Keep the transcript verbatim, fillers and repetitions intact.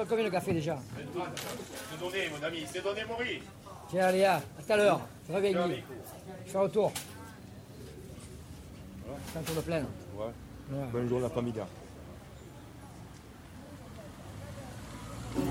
coûte combien le café déjà? C'est donné, mon ami, c'est donné, Maurice. Tiens, Léa, à tout à l'heure. Je reviens avec lui. Je fais un retour. Je fais un tour de plaine. Ouais. Ouais. Bonne journée, la famille.